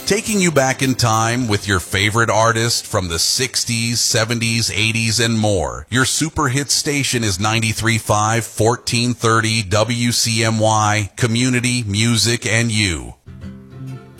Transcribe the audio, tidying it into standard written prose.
Taking you back in time with your favorite artist from the 60s, 70s, 80s, and more. Your super hit station is 93.5, 1430 WCMY, Community, Music, and You.